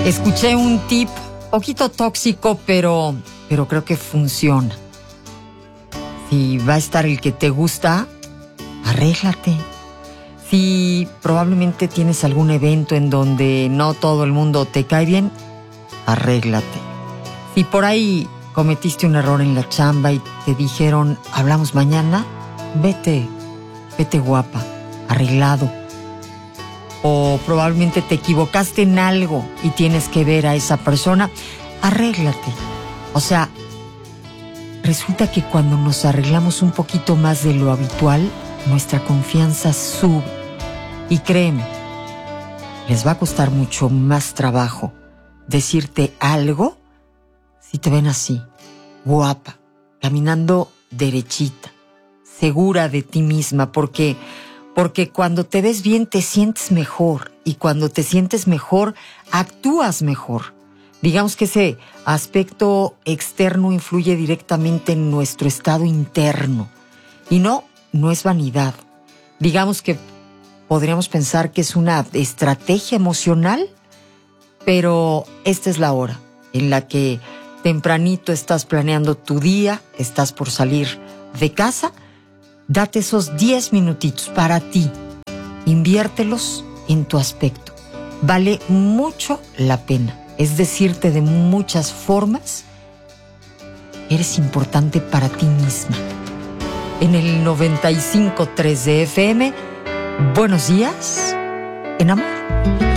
Escuché un tip poquito tóxico, pero creo que funciona. Si va a estar el que te gusta, arréglate. Si probablemente tienes algún evento en donde no todo el mundo te cae bien, arréglate. Si por ahí cometiste un error en la chamba y te dijeron, hablamos mañana, vete guapa, arreglado. O probablemente te equivocaste en algo y tienes que ver a esa persona, arréglate. O sea, resulta que cuando nos arreglamos un poquito más de lo habitual, nuestra confianza sube. Y créeme, les va a costar mucho más trabajo decirte algo si te ven así, guapa, caminando derechita, segura de ti misma, porque cuando te ves bien te sientes mejor, y cuando te sientes mejor, actúas mejor. Digamos que ese aspecto externo influye directamente en nuestro estado interno. Y no es vanidad. Digamos que podríamos pensar que es una estrategia emocional, pero esta es la hora en la que tempranito estás planeando tu día, estás por salir de casa. Date esos 10 minutitos para ti. Inviértelos en tu aspecto. Vale mucho la pena. Es decirte de muchas formas, eres importante para ti misma. En el 95.3 de FM, buenos días, en amor.